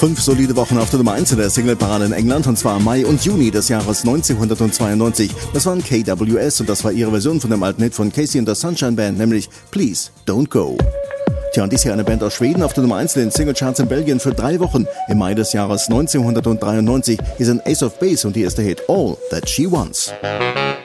5 solide Wochen auf der Nummer 1 der Singleparade in England, und zwar Mai und Juni des Jahres 1992. Das waren KWS und das war ihre Version von dem alten Hit von Casey and the Sunshine Band, nämlich Please Don't Go. Tja, und dies hier eine Band aus Schweden auf der Nummer 1 in den Singlecharts in Belgien für 3 Wochen. Im Mai des Jahres 1993 hier sind Ace of Base und hier ist der Hit All That She Wants.